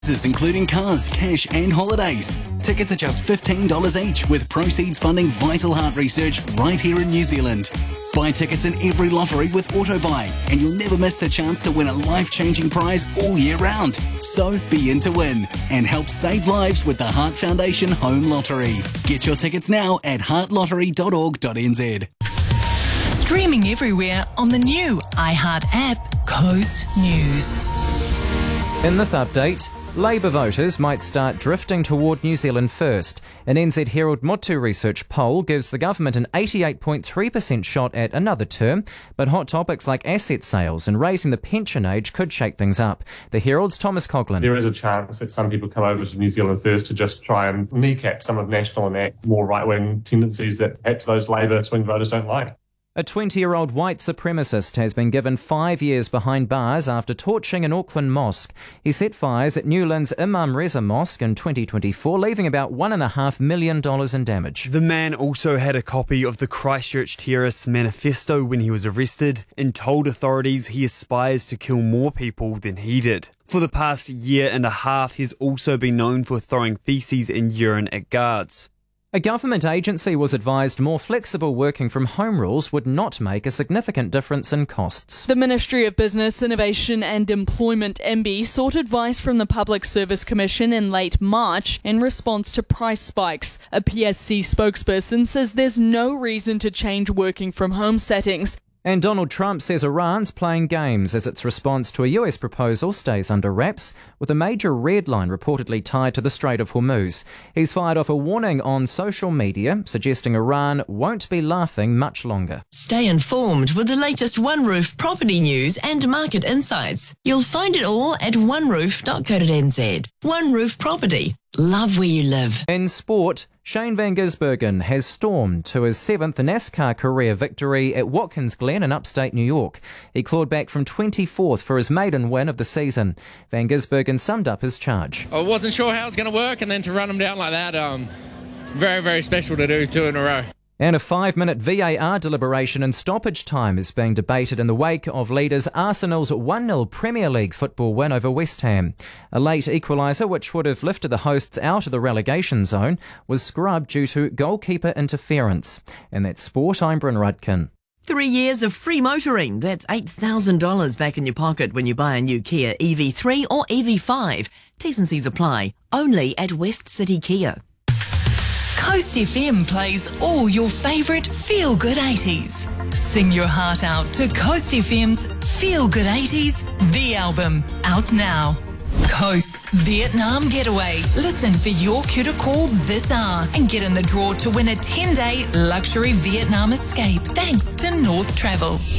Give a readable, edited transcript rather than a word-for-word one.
including cars, cash and holidays. Tickets are just $15 each, with proceeds funding vital heart research right here in New Zealand. Buy tickets in every lottery with AutoBuy, and you'll never miss the chance to win a life-changing prize all year round. So be in to win and help save lives with the Heart Foundation Home Lottery. Get your tickets now at heartlottery.org.nz. Streaming everywhere on the new iHeart app, Coast News. In this update, Labour voters might start drifting toward New Zealand First. An NZ Herald Motu research poll gives the government an 88.3% shot at another term, but hot topics like asset sales and raising the pension age could shake things up. The Herald's Thomas Coughlin. There is a chance that some people come over to New Zealand First to just try and kneecap some of National and ACT's more right-wing tendencies that perhaps those Labour swing voters don't like. A 20-year-old white supremacist has been given 5 years behind bars after torching an Auckland mosque. He set fires at Newlands Imam Reza Mosque in 2024, leaving about $1.5 million in damage. The man also had a copy of the Christchurch terrorist manifesto when he was arrested and told authorities he aspires to kill more people than he did. For the past year and a half, he's also been known for throwing feces and urine at guards. A government agency was advised more flexible working from home rules would not make a significant difference in costs. The Ministry of Business, Innovation and Employment, MB, sought advice from the Public Service Commission in late March in response to price spikes. A PSC spokesperson says there's no reason to change working from home settings. And Donald Trump says Iran's playing games as its response to a US proposal stays under wraps, with a major red line reportedly tied to the Strait of Hormuz. He's fired off a warning on social media, suggesting Iran won't be laughing much longer. Stay informed with the latest OneRoof property news and market insights. You'll find it all at oneroof.co.nz. OneRoof Property. Love where you live. In sport, Shane Van Gisbergen has stormed to his 7th NASCAR career victory at Watkins Glen in upstate New York. He clawed back from 24th for his maiden win of the season. Van Gisbergen summed up his charge. I wasn't sure how it was going to work, and then to run him down like that, very, very special to do 2 in a row. And a 5-minute VAR deliberation in stoppage time is being debated in the wake of leaders Arsenal's 1-0 Premier League football win over West Ham. A late equaliser, which would have lifted the hosts out of the relegation zone, was scrubbed due to goalkeeper interference. And that's sport, I'm Bryn Rudkin. 3 years of free motoring. That's $8,000 back in your pocket when you buy a new Kia EV3 or EV5. T's and C's apply. Only at West City Kia. Coast FM plays all your favourite feel-good 80s. Sing your heart out to Coast FM's Feel Good 80s, the album, out now. Coast's Vietnam Getaway. Listen for your cue to call this hour and get in the draw to win a 10-day luxury Vietnam escape thanks to North Travel.